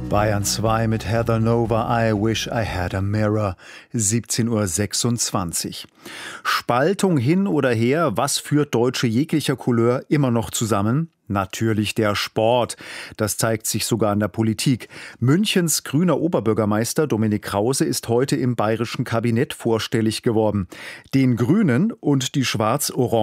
Bayern 2 mit Heather Nova, I Wish I Had a Mirror, 17.26 Uhr. Spaltung hin oder her, was führt Deutsche jeglicher Couleur immer noch zusammen? Natürlich der Sport. Das zeigt sich sogar in der Politik. Münchens grüner Oberbürgermeister Dominik Krause ist heute im bayerischen Kabinett vorstellig geworden. Den Grünen und die schwarz-orange